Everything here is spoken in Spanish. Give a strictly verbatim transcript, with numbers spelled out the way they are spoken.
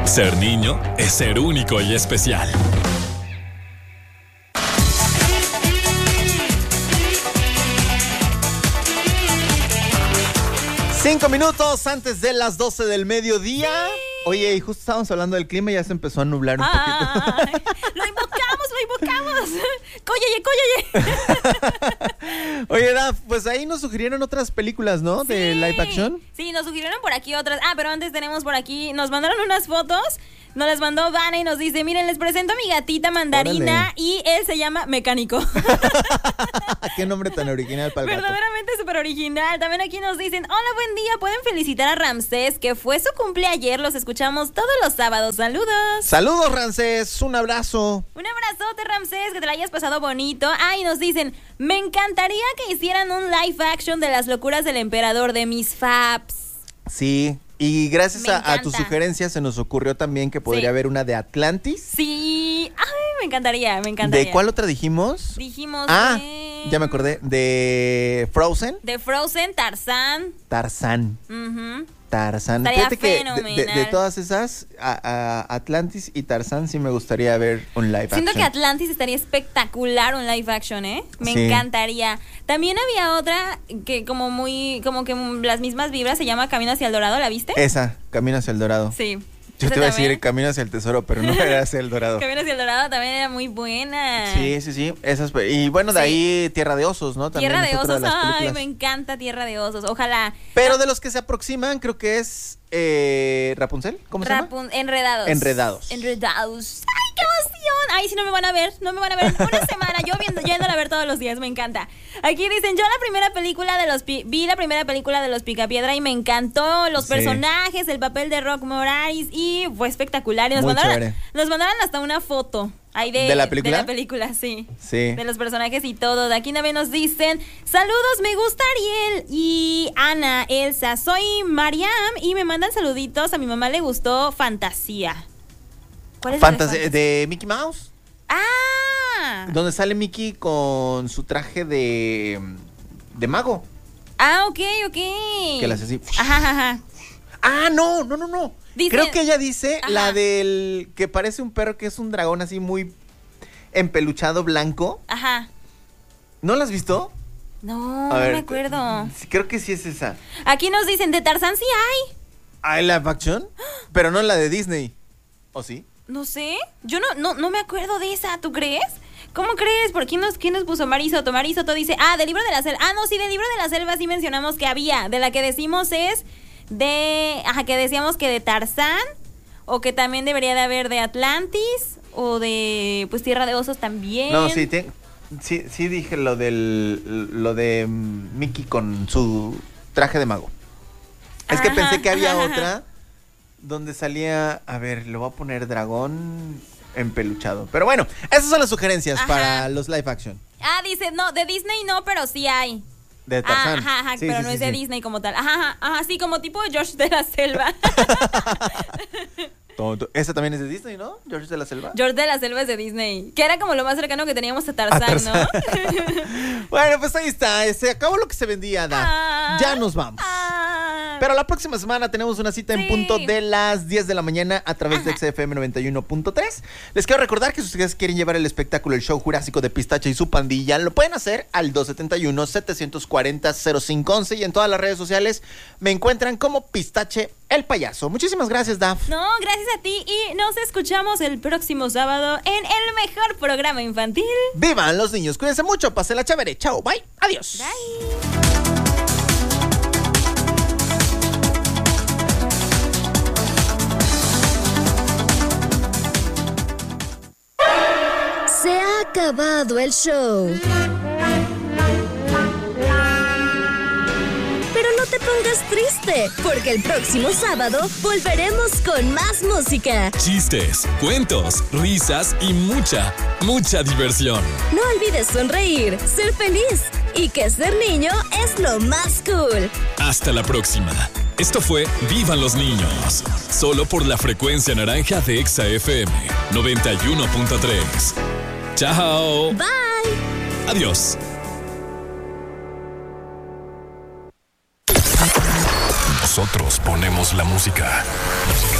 Ser niño es ser único y especial. Cinco minutos antes de las doce del mediodía. Sí. Oye, y justo estábamos hablando del clima y ya se empezó a nublar un Ay, poquito. lo invocamos, lo invocamos. Cóyeye, cóyeye. Oye, Daf, pues ahí nos sugirieron otras películas, ¿no? Sí. De live action. Sí, nos sugirieron por aquí otras. Ah, pero antes tenemos por aquí, nos mandaron unas fotos. Nos las mandó Vane y nos dice, miren, les presento a mi gatita Mandarina. Órale. Y él se llama Mecánico. Qué nombre tan original para el gato. Verdaderamente súper original. También aquí nos dicen, hola, buen día, pueden felicitar a Ramsés, que fue su cumple ayer, los escuchamos todos los sábados. Saludos. Saludos, Ramsés, un abrazo. Un abrazote, Ramsés, que te la hayas pasado bonito. Ah, y nos dicen, me encantaría que hicieran un live action de las locuras del emperador de Miss Fabs. Sí. Y gracias a, a tu sugerencia se nos ocurrió también que podría sí. haber una de Atlantis. Sí, ay, me encantaría, me encantaría. ¿De cuál otra dijimos? Dijimos Ah, de... ya me acordé, de Frozen. De Frozen, Tarzán. Tarzán. Uh-huh. Tarzán. Estaría Fíjate que fenomenal. de, de, de todas esas, a, a Atlantis y Tarzán sí me gustaría ver un live Siento action. Siento que Atlantis estaría espectacular un live action, ¿eh? Me sí. encantaría. También había otra que como muy, como que las mismas vibras, se llama Camino hacia el Dorado, ¿la viste? Esa, Camino hacia el Dorado. Sí. Yo te iba a decir Camino hacia el Tesoro, pero no era hacia el Dorado. Camino hacia el Dorado también era muy buena. Sí, sí, sí. Esas, y bueno, de sí. ahí Tierra de Osos, ¿no? También Tierra de Osos, de ay, me encanta Tierra de Osos. Ojalá. Pero de los que se aproximan, creo que es eh, Rapunzel, ¿cómo Rapun- se llama? Enredados. Enredados. Enredados. ¡Ay, qué emoción! Ay, si no me van a ver, no me van a ver una semana. Yo viendo, yéndola a ver todos los días, me encanta. Aquí dicen, yo la primera película de los... Pi- vi la primera película de los Picapiedra y me encantó. Los sí. personajes, el papel de Rock Moraris y fue espectacular. Y nos, mandaron, nos mandaron hasta una foto. Ahí de, ¿De la película? De la película, sí. Sí. De los personajes y todo. De aquí también nos dicen, saludos, me gusta Ariel y Ana, Elsa. Soy Mariam y me mandan saluditos. A mi mamá le gustó Fantasía. ¿Cuál es Fantasía? de, de Mickey Mouse. Ah. Donde sale Mickey con su traje de, de mago. Ah, ok, ok. Que la hace así. Ajá, ajá. Ah, no, no, no, no. Dice, creo que ella dice ajá. la del que parece un perro que es un dragón así muy empeluchado blanco. Ajá. ¿No la has visto? No, a no ver, me acuerdo. Creo que sí es esa. Aquí nos dicen, de Tarzán sí hay. ¿Hay live action? Pero no la de Disney. ¿O sí? No sé. Yo no, no, no me acuerdo de esa, ¿tú crees? ¿Cómo crees? ¿Por quién nos, quién nos puso? Marisoto. Marisoto dice, ah, del libro de la selva. Ah, no, sí, del libro de la selva sí mencionamos que había. De la que decimos es... De, ajá, que decíamos que de Tarzán, o que también debería de haber de Atlantis, o de, pues, Tierra de Osos también. No, sí, te, sí, sí dije lo del, lo de Mickey con su traje de mago. Es ajá, que pensé que había ajá, otra ajá. donde salía, a ver, lo voy a poner dragón empeluchado. Pero bueno, esas son las sugerencias ajá. para los live action. Ah, dice, no, de Disney no, pero sí hay. De Tarzán. Ajá, ajá, sí, pero sí, no sí, es de sí. Disney como tal. Ajá, ajá, ajá, sí, como tipo George de la Selva. Esa también es de Disney, ¿no? George de la Selva. George de la Selva es de Disney. Que era como lo más cercano que teníamos a Tarzán, a Tarzán. ¿no? Bueno, pues ahí está. Se acabó lo que se vendía, Ada. Ah, ya nos vamos. Ah, Pero la próxima semana tenemos una cita sí. en punto de las diez de la mañana a través Ajá. de X F M noventa y uno punto tres. Les quiero recordar que si ustedes quieren llevar el espectáculo El Show Jurásico de Pistache y su pandilla, lo pueden hacer al dos siete uno, siete cuatro cero, cero cinco once y en todas las redes sociales me encuentran como Pistache el Payaso. Muchísimas gracias, Daf. No, gracias a ti y nos escuchamos el próximo sábado en el mejor programa infantil. ¡Vivan los niños! Cuídense mucho, pásenla chévere. Chao, bye, adiós. Bye. Se ha acabado el show. Pero no te pongas triste, porque el próximo sábado volveremos con más música, chistes, cuentos, risas y mucha, mucha diversión. No olvides sonreír, ser feliz y que ser niño es lo más cool. Hasta la próxima. Esto fue Vivan los Niños, solo por la frecuencia naranja de Exa F M noventa y uno punto tres. Chao. Bye. Adiós. Nosotros ponemos la música.